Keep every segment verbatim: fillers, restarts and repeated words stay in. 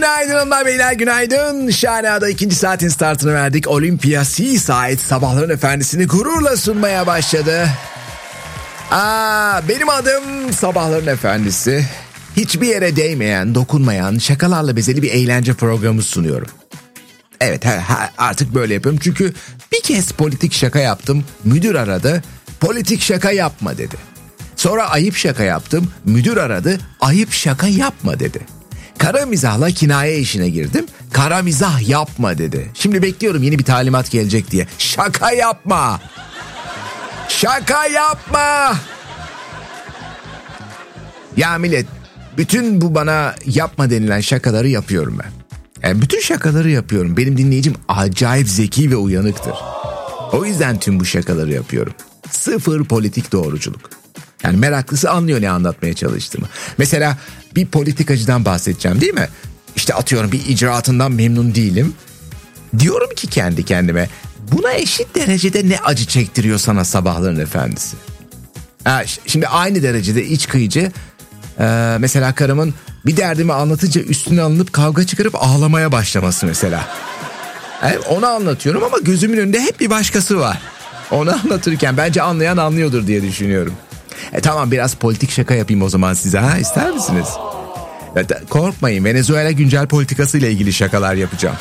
Günaydın hanımlar beyler, günaydın. Şahana'da ikinci saatin startını verdik. Olympia Seaside sabahların efendisini gururla sunmaya başladı. Aa, benim adım Sabahların Efendisi. Hiçbir yere değmeyen, dokunmayan, şakalarla bezeli bir eğlence programı sunuyorum. Evet, he, he, artık böyle yapıyorum çünkü bir kez politik şaka yaptım. Müdür aradı, politik şaka yapma dedi. Sonra ayıp şaka yaptım, müdür aradı, ayıp şaka yapma dedi. Kara mizahla kinaye işine girdim, kara mizah yapma dedi. Şimdi bekliyorum yeni bir talimat gelecek diye. Şaka yapma! Şaka yapma! Ya millet, bütün bu bana yapma denilen şakaları yapıyorum ben. Yani bütün şakaları yapıyorum. Benim dinleyicim acayip zeki ve uyanıktır. O yüzden tüm bu şakaları yapıyorum. Sıfır politik doğruculuk. Yani meraklısı anlıyor ne anlatmaya çalıştığımı. Mesela bir politikacıdan bahsedeceğim değil mi? İşte atıyorum bir icraatından memnun değilim. Diyorum ki kendi kendime, buna eşit derecede ne acı çektiriyor sana Sabahların Efendisi? Ha, şimdi aynı derecede iç kıyıcı. Ee, mesela karımın bir derdimi anlatınca üstüne alınıp kavga çıkarıp ağlamaya başlaması mesela. Yani onu anlatıyorum ama gözümün önünde hep bir başkası var. Onu anlatırken bence anlayan anlıyordur diye düşünüyorum. E tamam, biraz politik şaka yapayım o zaman size, ha, ister misiniz? E, korkmayın, Venezuela güncel politikasıyla ilgili şakalar yapacağım.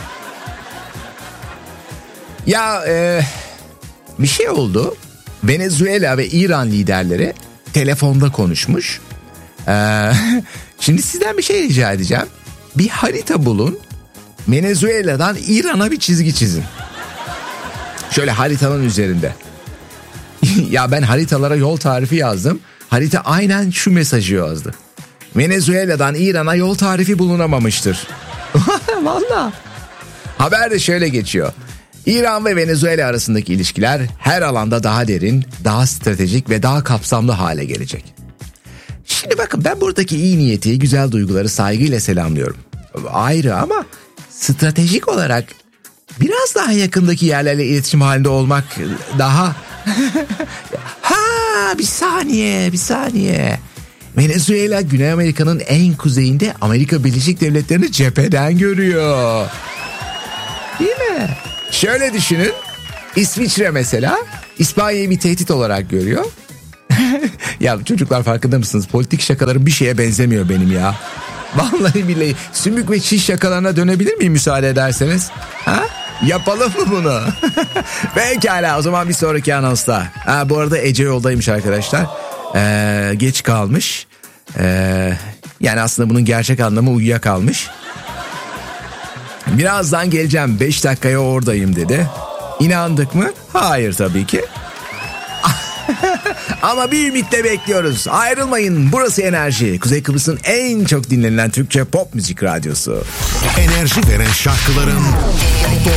Ya e, bir şey oldu. Venezuela ve İran liderleri telefonda konuşmuş. Ee, şimdi sizden bir şey rica edeceğim. Bir harita bulun. Venezuela'dan İran'a bir çizgi çizin. Şöyle haritanın üzerinde. Ya ben haritalara yol tarifi yazdım. Harita aynen şu mesajı yazdı. Venezuela'dan İran'a yol tarifi bulunamamıştır. Vallahi. Haber de şöyle geçiyor. İran ve Venezuela arasındaki ilişkiler her alanda daha derin, daha stratejik ve daha kapsamlı hale gelecek. Şimdi bakın, ben buradaki iyi niyeti, güzel duyguları saygıyla selamlıyorum. Ayrı ama stratejik olarak biraz daha yakındaki yerlerle iletişim halinde olmak daha... ha bir saniye, bir saniye. Venezuela, Güney Amerika'nın en kuzeyinde Amerika Birleşik Devletleri'ni cepheden görüyor. Değil mi? Şöyle düşünün. İsviçre mesela İspanya'yı bir tehdit olarak görüyor. Ya çocuklar, farkında mısınız? Politik şakalarım bir şeye benzemiyor benim ya. Vallahi billahi sümük ve çiş şakalarına dönebilir miyim müsaade ederseniz? Ha? Yapalım mı bunu? Pekala, o zaman bir sonraki anonsta. Ha, bu arada Ece yoldaymış arkadaşlar. Ee, geç kalmış. Ee, yani aslında bunun gerçek anlamı uyuyakalmış. Birazdan geleceğim, beş dakikaya oradayım dedi. İnandık mı? Hayır tabii ki. Ama bir ümitle bekliyoruz. Ayrılmayın. Burası Enerji. Kuzey Kıbrıs'ın en çok dinlenilen Türkçe pop müzik radyosu. Enerji veren şarkıların